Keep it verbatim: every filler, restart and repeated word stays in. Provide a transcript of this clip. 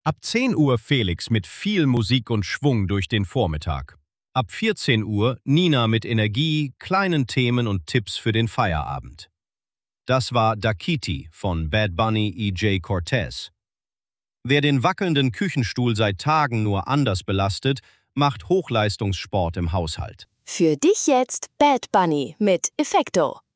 Ab zehn Uhr Felix mit viel Musik und Schwung durch den Vormittag. Ab vierzehn Uhr Nina mit Energie, kleinen Themen und Tipps für den Feierabend. Das war Dakiti von Bad Bunny E J Cortez. Wer den wackelnden Küchenstuhl seit Tagen nur anders belastet, macht Hochleistungssport im Haushalt. Für dich jetzt Bad Bunny mit Effekto.